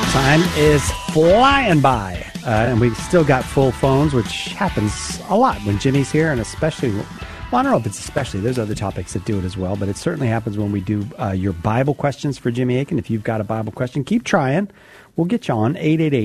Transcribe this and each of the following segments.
Time is flying by, and we still got full phones, which happens a lot when Jimmy's here, and especially, well, I don't know if it's especially, there's other topics that do it as well, but it certainly happens when we do your Bible questions for Jimmy Akin. If you've got a Bible question, keep trying. We'll get you on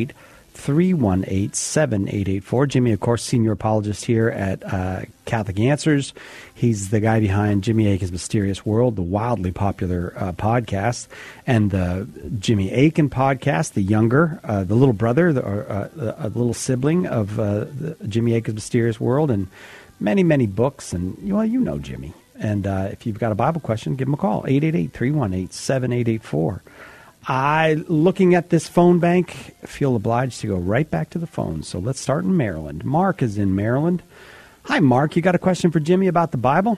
888-318-7884. Jimmy, of course, senior apologist here at Catholic Answers. He's the guy behind Jimmy Akin's Mysterious World, the wildly popular podcast, and the Jimmy Akin podcast, the younger, the little brother, a little sibling of the Jimmy Akin's Mysterious World, and many, many books. And, well, you know Jimmy. And if you've got a Bible question, give him a call, 888-318-7884. Looking at this phone bank, feel obliged to go right back to the phone. So let's start in Maryland. Mark is in Maryland. Hi, Mark. You got a question for Jimmy about the Bible?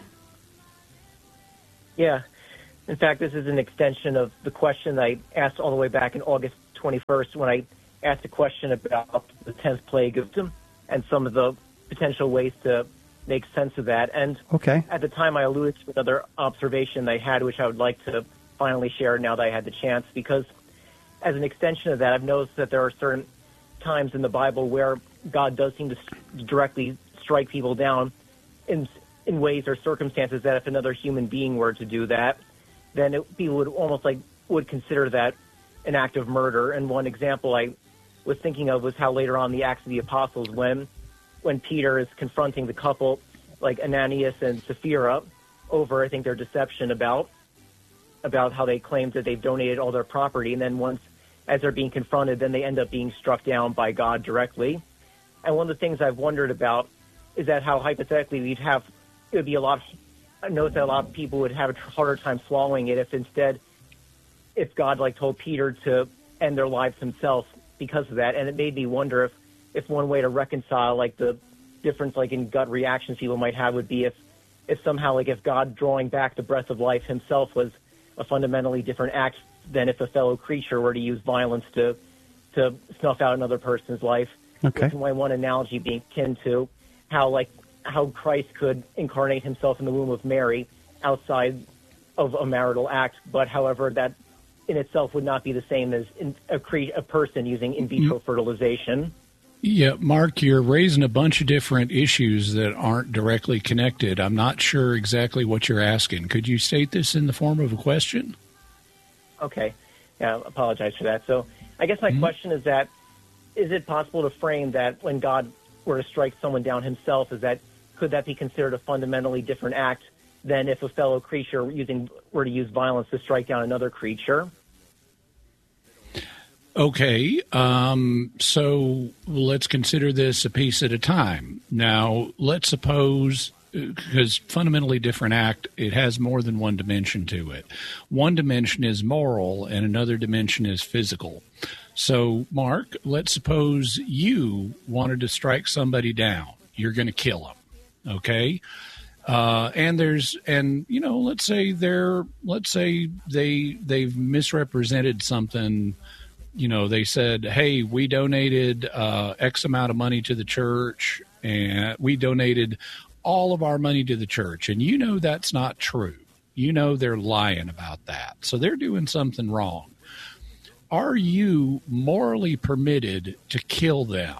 Yeah. In fact, this is an extension of the question I asked all the way back in August 21st when I asked a question about the 10th plague of them and some of the potential ways to make sense of that. And okay. At the time, I alluded to another observation I had, which I would like to finally share now that I had the chance, because as an extension of that, I've noticed that there are certain times in the Bible where God does seem to directly strike people down in ways or circumstances that if another human being were to do that, then people would almost would consider that an act of murder. And one example I was thinking of was how later on the Acts of the Apostles, when Peter is confronting the couple, like Ananias and Sapphira, over, I think, their deception about how they claim that they've donated all their property, and then as they're being confronted, then they end up being struck down by God directly. And one of the things I've wondered about is that how hypothetically it would be I know that a lot of people would have a harder time swallowing it if God told Peter to end their lives himself because of that. And it made me wonder if one way to reconcile the difference in gut reactions people might have would be if somehow if God drawing back the breath of life himself was a fundamentally different act than if a fellow creature were to use violence to snuff out another person's life. Okay. With my one analogy being akin to how Christ could incarnate himself in the womb of Mary outside of a marital act, but however that in itself would not be the same as a person using in vitro fertilization. Yeah, Mark, you're raising a bunch of different issues that aren't directly connected. I'm not sure exactly what you're asking. Could you state this in the form of a question? Okay. Yeah, I apologize for that. So I guess my question is that, is it possible to frame that when God were to strike someone down himself, could that be considered a fundamentally different act than if a fellow creature were to use violence to strike down another creature? Okay, so let's consider this a piece at a time. Now, let's suppose, because fundamentally different act, it has more than one dimension to it. One dimension is moral and another dimension is physical. So, Mark, let's suppose you wanted to strike somebody down. You're going to kill them, okay? Let's say they've misrepresented something. They said, hey, we donated X amount of money to the church, and we donated all of our money to the church. And that's not true. They're lying about that. So they're doing something wrong. Are you morally permitted to kill them?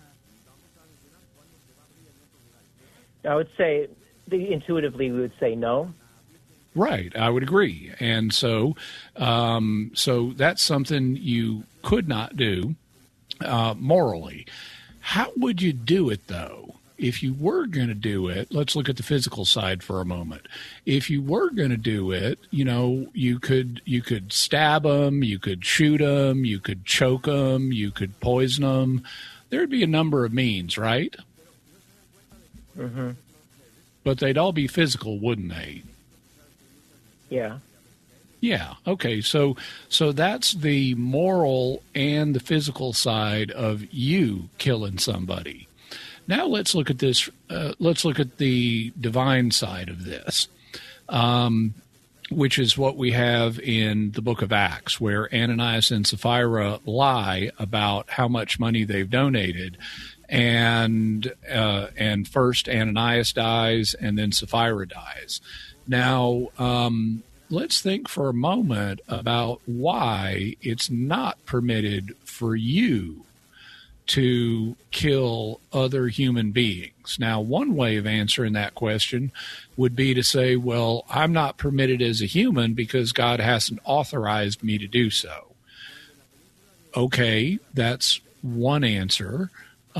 I would say, intuitively, we would say no. Right, I would agree. And so that's something you could not do morally. How would you do it, though? If you were going to do it, let's look at the physical side for a moment. If you were going to do it, you could stab them, you could shoot them, you could choke them, you could poison them. There'd be a number of means, right? Mm-hmm. But they'd all be physical, wouldn't they? Yeah. Yeah. Okay. So that's the moral and the physical side of you killing somebody. Now let's look at this. Let's look at the divine side of this, which is what we have in the book of Acts, where Ananias and Sapphira lie about how much money they've donated. And first Ananias dies and then Sapphira dies. Now, let's think for a moment about why it's not permitted for you to kill other human beings. Now, one way of answering that question would be to say, well, I'm not permitted as a human because God hasn't authorized me to do so. Okay, that's one answer.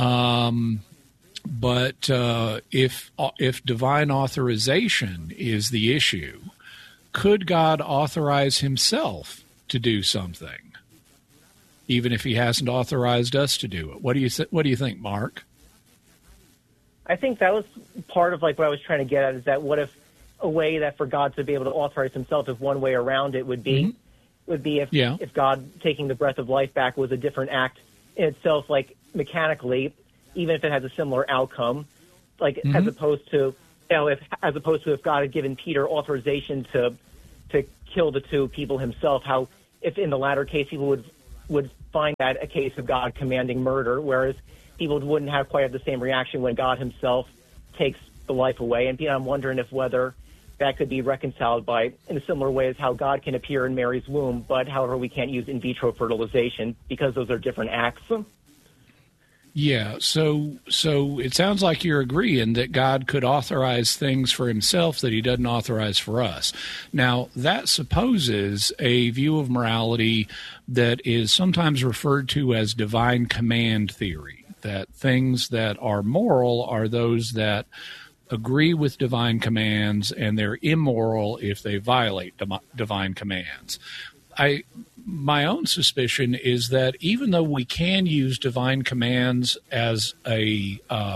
But if divine authorization is the issue, could God authorize himself to do something, even if he hasn't authorized us to do it? What do you think, Mark? I think that was part of what I was trying to get at, is that what if a way that for God to be able to authorize himself, if one way around it would be if God taking the breath of life back was a different act in itself, mechanically, even if it has a similar outcome, as opposed to if God had given Peter authorization to kill the two people himself, how if in the latter case people would find that a case of God commanding murder, whereas people wouldn't have quite the same reaction when God himself takes the life away. And I'm wondering if whether that could be reconciled in a similar way as how God can appear in Mary's womb, but however we can't use in vitro fertilization because those are different acts. Yeah, so it sounds like you're agreeing that God could authorize things for himself that he doesn't authorize for us. Now, that supposes a view of morality that is sometimes referred to as divine command theory, that things that are moral are those that agree with divine commands, and they're immoral if they violate divine commands. My own suspicion is that even though we can use divine commands as a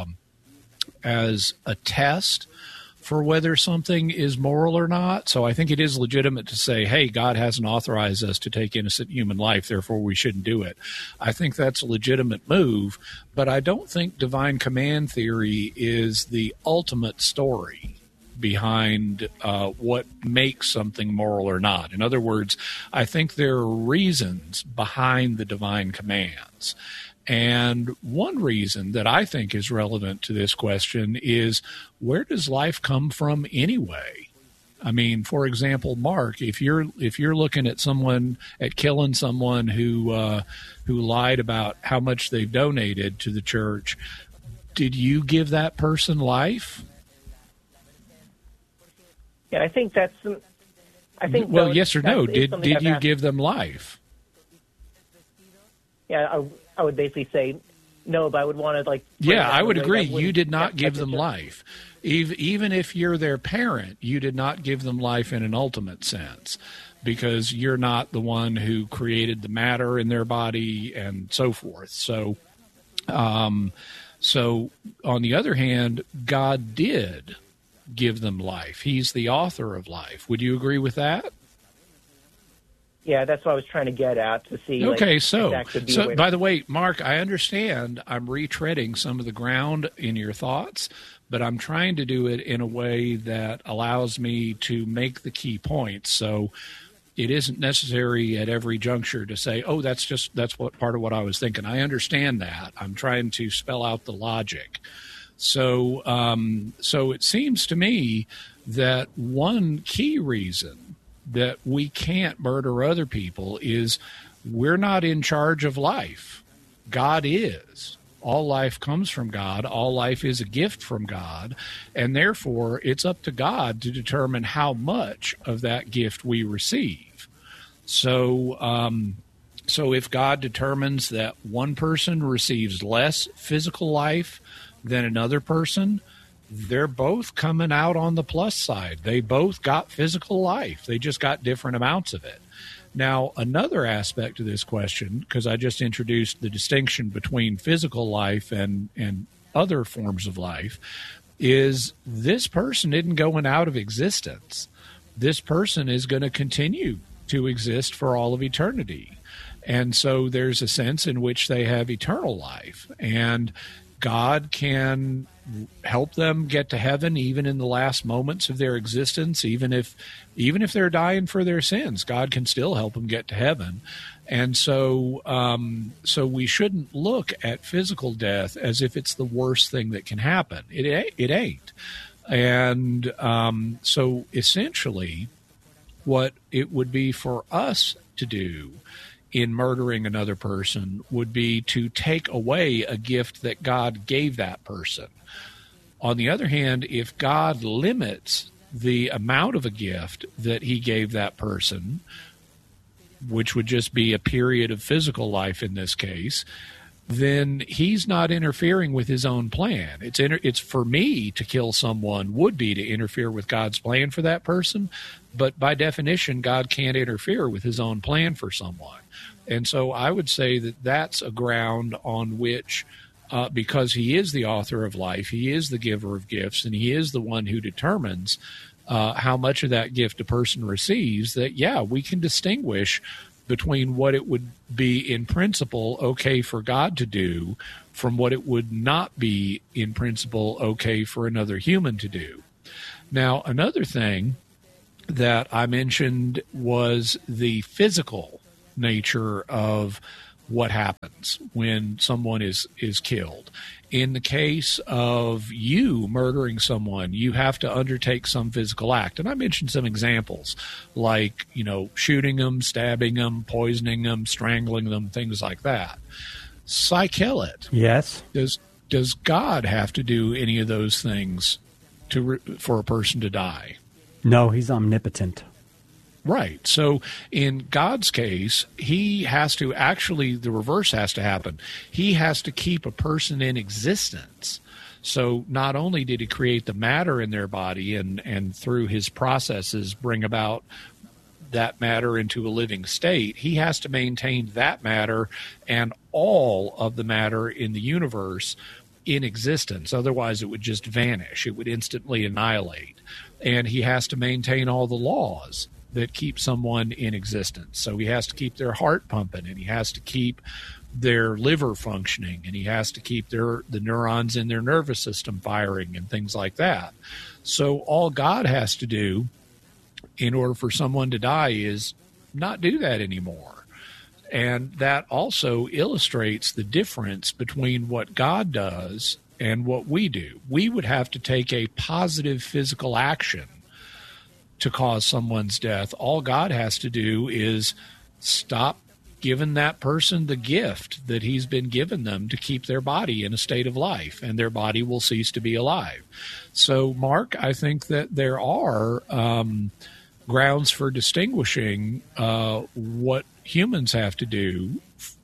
test for whether something is moral or not, so I think it is legitimate to say, hey, God hasn't authorized us to take innocent human life, therefore we shouldn't do it. I think that's a legitimate move, but I don't think divine command theory is the ultimate story behind what makes something moral or not. In other words, I think there are reasons behind the divine commands. And one reason that I think is relevant to this question is, where does life come from anyway? I mean, for example, Mark, if you're looking at killing someone who lied about how much they've donated to the church, did you give that person life? Yeah, I think that's. Well, yes or no? Did you give them life? Yeah, I would basically say no, but I would want to Yeah, I would agree. You did not give them life, even if you're their parent. You did not give them life in an ultimate sense, because you're not the one who created the matter in their body and so forth. So, so on the other hand, God did give them life. He's the author of life. Would you agree with that? Yeah, that's what I was trying to get at, to see. Okay, so by the way, Mark, I understand I'm retreading some of the ground in your thoughts, but I'm trying to do it in a way that allows me to make the key points. So it isn't necessary at every juncture to say, oh, that's what part of what I was thinking. I understand that. I'm trying to spell out the logic. So it seems to me that one key reason that we can't murder other people is we're not in charge of life. God is. All life comes from God. All life is a gift from God. And therefore, it's up to God to determine how much of that gift we receive. So if God determines that one person receives less physical life than another person, they're both coming out on the plus side. They both got physical life. They just got different amounts of it. Now, another aspect of this question, because I just introduced the distinction between physical life and other forms of life, is this person isn't going out of existence. This person is going to continue to exist for all of eternity. And so there's a sense in which they have eternal life. And God can help them get to heaven even in the last moments of their existence, even if they're dying for their sins. God can still help them get to heaven. And so we shouldn't look at physical death as if it's the worst thing that can happen. It ain't. And so essentially, What it would be for us to do in murdering another person would be to take away a gift that God gave that person. On the other hand, if God limits the amount of a gift that he gave that person, which would just be a period of physical life in this case, then he's not interfering with his own plan. It's for me to kill someone would be to interfere with God's plan for that person, but by definition, God can't interfere with his own plan for someone. And so I would say that that's a ground on which, because he is the author of life, he is the giver of gifts, and he is the one who determines how much of that gift a person receives, that, yeah, we can distinguish between what it would be in principle okay for God to do from what it would not be in principle okay for another human to do. Now, another thing that I mentioned was the physical nature of what happens when someone is killed. In the case of you murdering someone, you have to undertake some physical act. And I mentioned some examples like, shooting them, stabbing them, poisoning them, strangling them, things like that. Psychelet. Yes. Does God have to do any of those things for a person to die? No, he's omnipotent. Right. So in God's case, he has to actually, the reverse has to happen. He has to keep a person in existence. So not only did he create the matter in their body and through his processes bring about that matter into a living state, he has to maintain that matter and all of the matter in the universe in existence. Otherwise, it would just vanish. It would instantly annihilate. And he has to maintain all the laws that keep someone in existence. So he has to keep their heart pumping, and he has to keep their liver functioning, and he has to keep the neurons in their nervous system firing and things like that. So all God has to do in order for someone to die is not do that anymore. And that also illustrates the difference between what God does and what we do. We would have to take a positive physical action to cause someone's death. All God has to do is stop giving that person the gift that he's been given them to keep their body in a state of life, and their body will cease to be alive. So, Mark, I think that there are grounds for distinguishing what humans have to do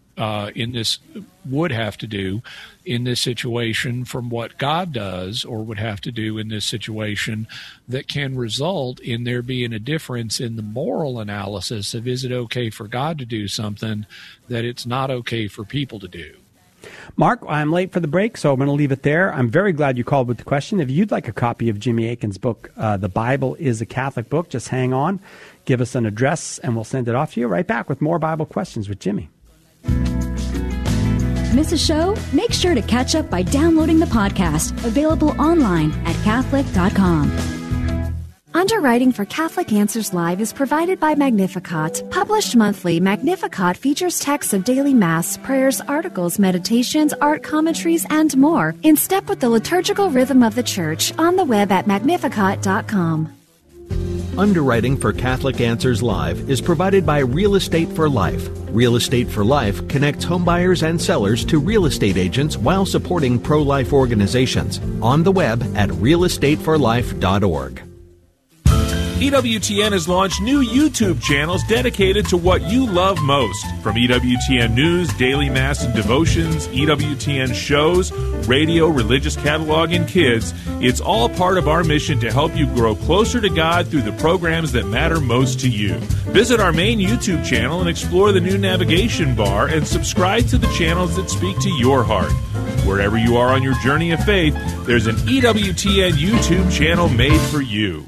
would have to do in this situation from what God does or would have to do in this situation that can result in there being a difference in the moral analysis of, is it okay for God to do something that it's not okay for people to do? Mark, I'm late for the break, so I'm going to leave it there. I'm very glad you called with the question. If you'd like a copy of Jimmy Akin's book, The Bible is a Catholic Book, just hang on, give us an address, and we'll send it off to you. Right back with more Bible questions with Jimmy. Miss a show? Make sure to catch up by downloading the podcast, available online at Catholic.com. Underwriting for Catholic Answers Live is provided by Magnificat. Published monthly, Magnificat features texts of daily Mass, prayers, articles, meditations, art commentaries, and more, in step with the liturgical rhythm of the Church, on the web at Magnificat.com. Underwriting for Catholic Answers Live is provided by Real Estate for Life. Real Estate for Life connects homebuyers and sellers to real estate agents while supporting pro-life organizations. On the web at realestateforlife.org. EWTN has launched new YouTube channels dedicated to what you love most. From EWTN News, Daily Mass and Devotions, EWTN shows, radio, religious catalog, and kids, it's all part of our mission to help you grow closer to God through the programs that matter most to you. Visit our main YouTube channel and explore the new navigation bar and subscribe to the channels that speak to your heart. Wherever you are on your journey of faith, there's an EWTN YouTube channel made for you.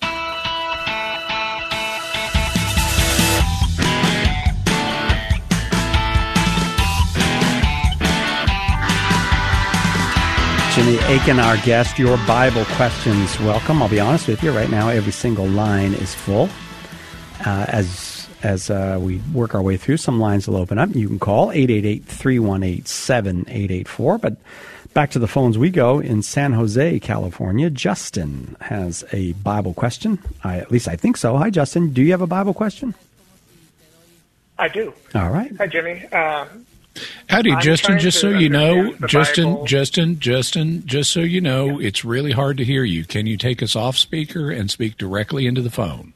Jimmy Akin, our guest, your Bible questions. Welcome. I'll be honest with you, right now every single line is full. As as we work our way through. Some lines will open up. You can call 888-318-7884. But back to the phones we go. In San Jose, California, Justin has a Bible question. At least I think so. Hi, Justin. Do you have a Bible question? I do. All right. Hi, Jimmy. Howdy, Justin. Just so you know, Bible. Justin, just so you know, it's really hard to hear you. Can you take us off speaker and speak directly into the phone?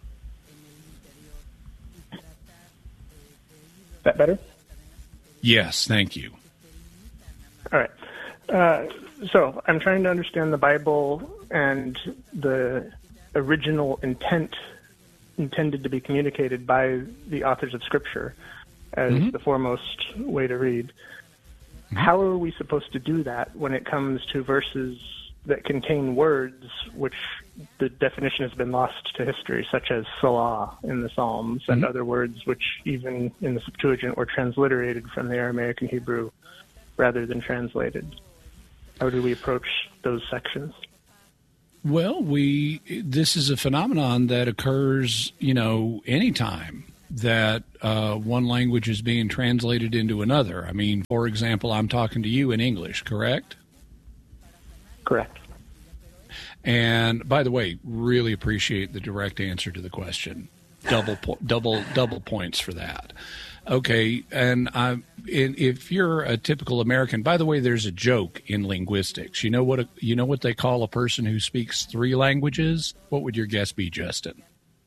Is that better? Yes, thank you. All right. So I'm trying to understand the Bible and the original intent intended to be communicated by the authors of Scripture as the foremost way to read. How are we supposed to do that when it comes to verses that contain words which the definition has been lost to history, such as Salah in the Psalms and other words which even in the Septuagint were transliterated from the Aramaic and Hebrew rather than translated? How do we approach those sections? Well, this is a phenomenon that occurs, anytime that one language is being translated into another. I mean, for example, I'm talking to you in English, correct? Correct. And by the way, really appreciate the direct answer to the question. Double points for that. Okay, and if you're a typical American, by the way, there's a joke in linguistics. You know what they call a person who speaks 3 languages? What would your guess be, Justin?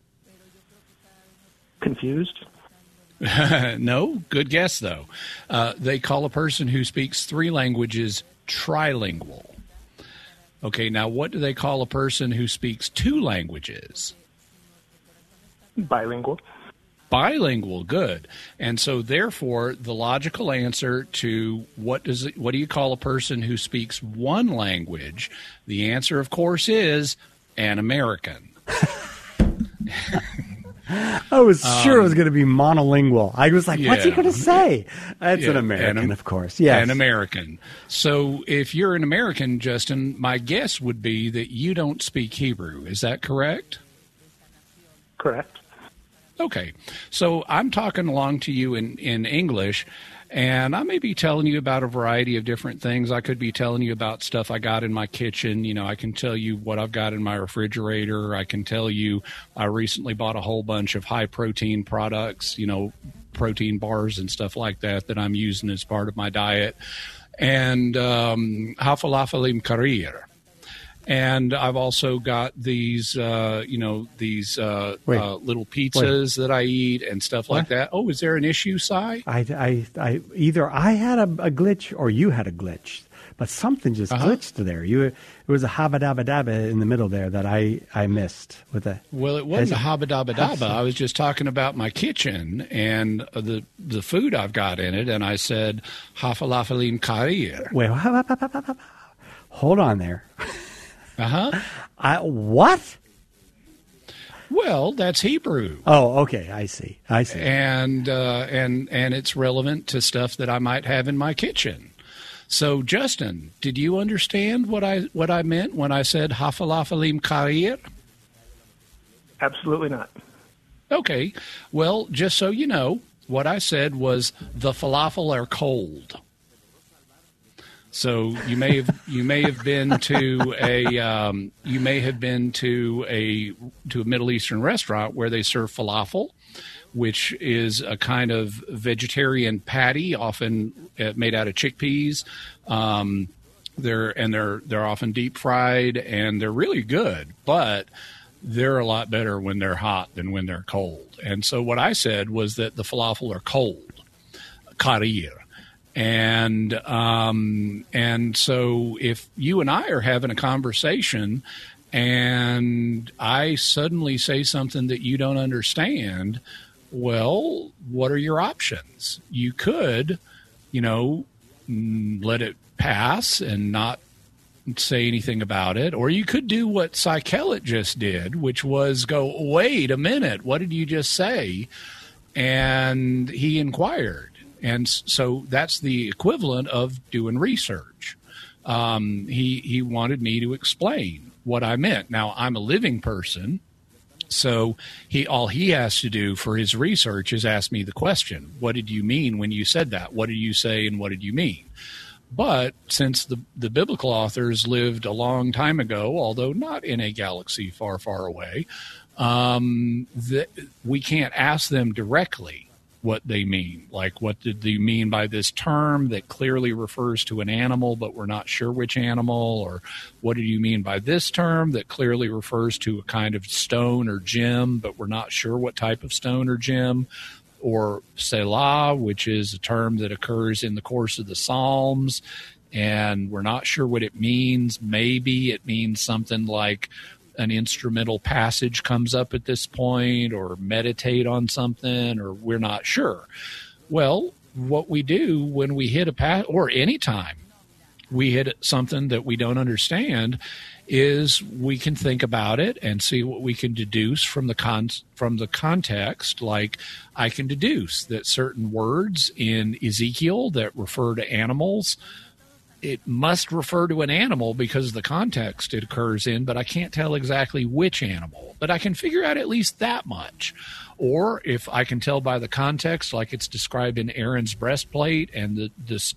Confused? No, good guess though. They call a person who speaks 3 languages trilingual. Okay, now what do they call a person who speaks 2 languages? Bilingual. Bilingual, good. And so therefore the logical answer to what do you call a person who speaks 1 language? The answer, of course, is an American. I was sure it was going to be monolingual. I was like, what's he going to say? That's an American, of course. Yes. An American. So if you're an American, Justin, my guess would be that you don't speak Hebrew. Is that correct? Correct. Okay. So I'm talking along to you in English, and I may be telling you about a variety of different things. I could be telling you about stuff I got in my kitchen. I can tell you what I've got in my refrigerator. I can tell you I recently bought a whole bunch of high-protein products, protein bars and stuff like that I'm using as part of my diet. And hafalafalim karir. And I've also got these, little pizzas that I eat and stuff like that. Oh, is there an issue, Si? Either I had a glitch or you had a glitch, but something just glitched there. It was a habba-dabba-dabba in the middle there that I missed with a. Well, it wasn't a habba-dabba-dabba. I was just talking about my kitchen and the food I've got in it, and I said hafalafalim karir. Wait, hold on there. What? Well, that's Hebrew. Oh, okay. I see. And it's relevant to stuff that I might have in my kitchen. So, Justin, did you understand what I meant when I said hafalafalim karir? Absolutely not. Okay. Well, just so you know, what I said was the falafel are cold. So you may have been to a Middle Eastern restaurant where they serve falafel, which is a kind of vegetarian patty, often made out of chickpeas. They're often deep fried and they're really good, but they're a lot better when they're hot than when they're cold. And so what I said was that the falafel are cold, karir. And so if you and I are having a conversation and I suddenly say something that you don't understand, well, what are your options? You could, let it pass and not say anything about it, or you could do what Cy Kellett just did, which was go, wait a minute, what did you just say? And he inquired. And so that's the equivalent of doing research. He wanted me to explain what I meant. Now, I'm a living person, So all he has to do for his research is ask me the question, what did you mean when you said that? What did you say and what did you mean? But since the biblical authors lived a long time ago, although not in a galaxy far, far away, we can't ask them directly what they mean. Like, what did they mean by this term that clearly refers to an animal, but we're not sure which animal? Or what do you mean by this term that clearly refers to a kind of stone or gem, but we're not sure what type of stone or gem? Or Selah, which is a term that occurs in the course of the Psalms, and we're not sure what it means. Maybe it means something like an instrumental passage comes up at this point, or meditate on something, or we're not sure. Well, what we do when we hit or anytime we hit something that we don't understand, is we can think about it and see what we can deduce from the context. Like, I can deduce that certain words in Ezekiel that refer to animals, it must refer to an animal because of the context it occurs in, but I can't tell exactly which animal. But I can figure out at least that much. Or if I can tell by the context, like it's described in Aaron's breastplate and the